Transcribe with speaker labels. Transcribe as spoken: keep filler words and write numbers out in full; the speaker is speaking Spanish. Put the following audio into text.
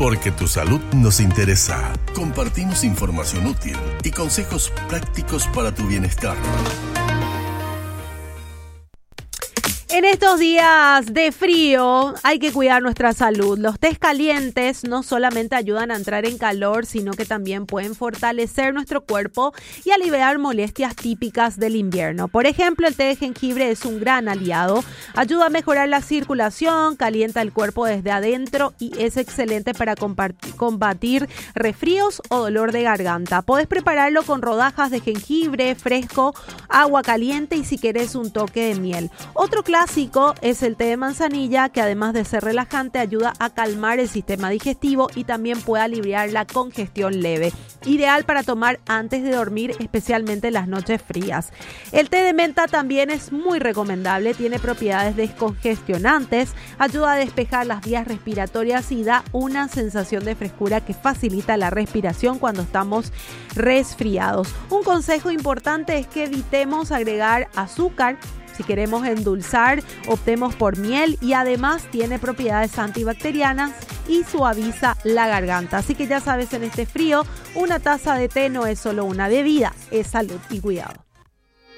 Speaker 1: Porque tu salud nos interesa. Compartimos información útil y consejos prácticos para tu bienestar.
Speaker 2: En estos días de frío hay que cuidar nuestra salud. Los tés calientes no solamente ayudan a entrar en calor, sino que también pueden fortalecer nuestro cuerpo y aliviar molestias típicas del invierno. Por ejemplo, el té de jengibre es un gran aliado. Ayuda a mejorar la circulación, calienta el cuerpo desde adentro y es excelente para combatir resfríos o dolor de garganta. Podés prepararlo con rodajas de jengibre fresco, agua caliente y si querés un toque de miel. Otro clásico es el té de manzanilla, que además de ser relajante ayuda a calmar el sistema digestivo y también puede aliviar la congestión leve. Ideal para tomar antes de dormir, especialmente en las noches frías. El té de menta también es muy recomendable, tiene propiedades descongestionantes, ayuda a despejar las vías respiratorias y da una sensación de frescura que facilita la respiración cuando estamos resfriados. Un consejo importante es que evitemos agregar azúcar. Si queremos endulzar, optemos por miel y además tiene propiedades antibacterianas y suaviza la garganta. Así que ya sabes, en este frío, una taza de té no es solo una bebida, es salud y cuidado.